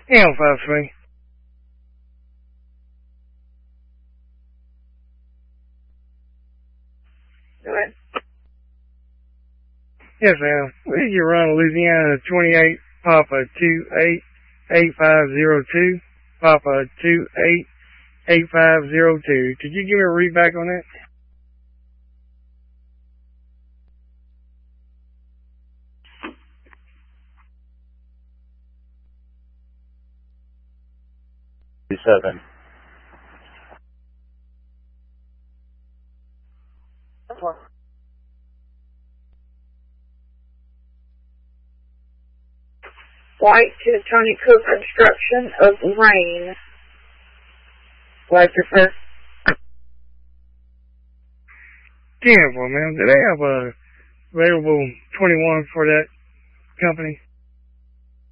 Yeah, 53. Go ahead. Yes, ma'am. You run Louisiana 28 Papa 288502 Papa 288502. Could you give me a read back on that? Seven. White to Tony Cook obstruction of rain. Like your first. 10-4, ma'am. Do they have a available 21 for that company?